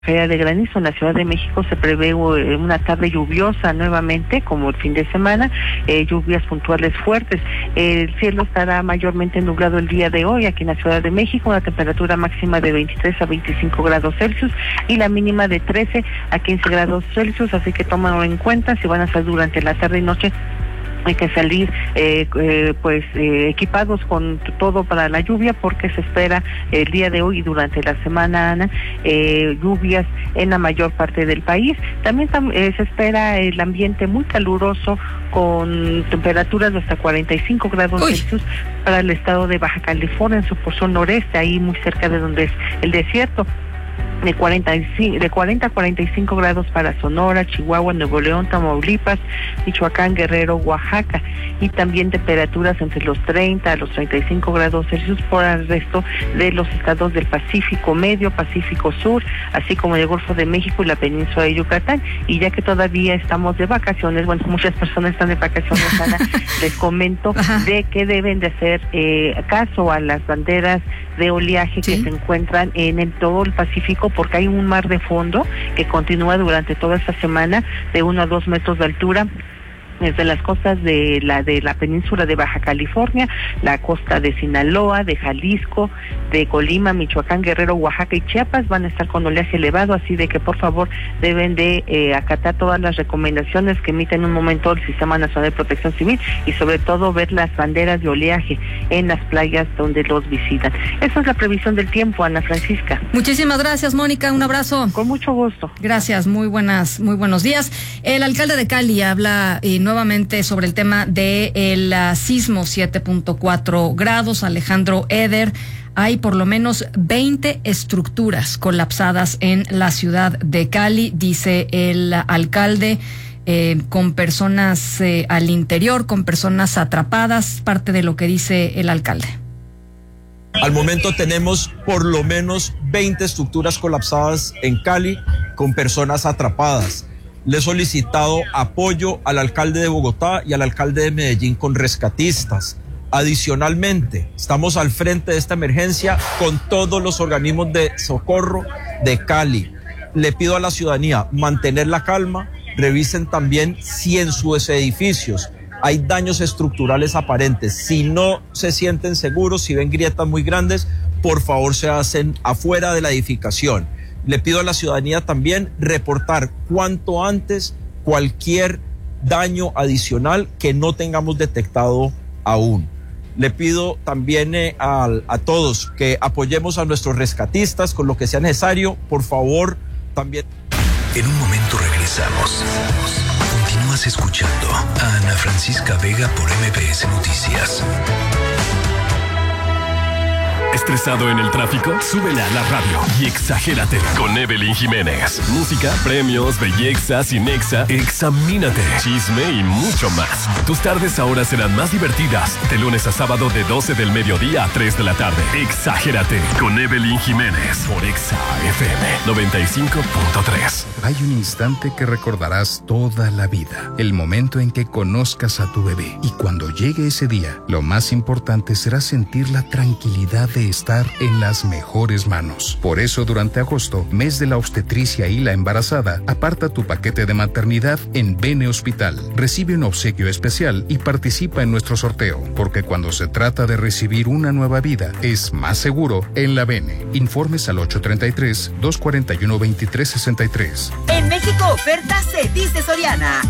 Caída de granizo en la Ciudad de México. Se prevé una tarde lluviosa nuevamente, como el fin de semana, lluvias puntuales fuertes. El cielo estará mayormente nublado el día de hoy aquí en la Ciudad de México, una temperatura máxima de 23 a 25 grados Celsius y la mínima de 13 a 15 grados Celsius, así que tómalo en cuenta si van a salir durante la tarde y noche. Hay que salir equipados con todo para la lluvia, porque se espera el día de hoy y durante la semana, Ana, lluvias en la mayor parte del país. También se espera el ambiente muy caluroso con temperaturas de hasta 45 grados Celsius para el estado de Baja California, en su porción noreste, ahí muy cerca de donde es el desierto. De 40 a 45 grados para Sonora, Chihuahua, Nuevo León, Tamaulipas, Michoacán, Guerrero, Oaxaca, y también temperaturas entre los 30 a los 35 grados Celsius por el resto de los estados del Pacífico Medio, Pacífico Sur, así como el Golfo de México y la península de Yucatán. Y ya que todavía estamos de vacaciones, bueno, muchas personas están de vacaciones, Ana, les comento de que deben de hacer caso a las banderas de oleaje que se encuentran en todo el Pacífico, porque hay un mar de fondo que continúa durante toda esta semana de 1 a 2 metros de altura, desde las costas de la península de Baja California, la costa de Sinaloa, de Jalisco, de Colima, Michoacán, Guerrero, Oaxaca y Chiapas van a estar con oleaje elevado, así de que por favor deben de acatar todas las recomendaciones que emite en un momento el Sistema Nacional de Protección Civil, y sobre todo ver las banderas de oleaje en las playas donde los visitan. Esa es la previsión del tiempo, Ana Francisca. Muchísimas gracias, Mónica, un abrazo. Con mucho gusto. Gracias, muy buenos días. El alcalde de Cali habla nuevamente sobre el tema de el sismo 7.4 grados. Alejandro Eder, hay por lo menos 20 estructuras colapsadas en la ciudad de Cali, dice el alcalde, con personas al interior, con personas atrapadas, parte de lo que dice el alcalde. Al momento tenemos por lo menos 20 estructuras colapsadas en Cali con personas atrapadas. Le he solicitado apoyo al alcalde de Bogotá y al alcalde de Medellín con rescatistas. Adicionalmente, estamos al frente de esta emergencia con todos los organismos de socorro de Cali. Le pido a la ciudadanía mantener la calma, revisen también si en sus edificios hay daños estructurales aparentes. Si no se sienten seguros, si ven grietas muy grandes, por favor se hacen afuera de la edificación. Le pido a la ciudadanía también reportar cuanto antes cualquier daño adicional que no tengamos detectado aún. Le pido también a todos que apoyemos a nuestros rescatistas con lo que sea necesario. Por favor, también. En un momento regresamos. Continúas escuchando a Ana Francisca Vega por MBS Noticias. ¿Estresado en el tráfico? Súbele a la radio y exagérate con Evelyn Jiménez. Música, premios, bellezas y Nexa, examínate, chisme y mucho más. Tus tardes ahora serán más divertidas. De lunes a sábado de 12 del mediodía a 3 de la tarde. Exagérate con Evelyn Jiménez por Exa FM 95.3. Hay un instante que recordarás toda la vida. El momento en que conozcas a tu bebé. Y cuando llegue ese día, lo más importante será sentir la tranquilidad de estar en las mejores manos. Por eso, durante agosto, mes de la obstetricia y la embarazada, aparta tu paquete de maternidad en Bene Hospital. Recibe un obsequio especial y participa en nuestro sorteo, porque cuando se trata de recibir una nueva vida, es más seguro en la Bene. Informes al 833-241-2363. En México, ofertas se dice Soriana.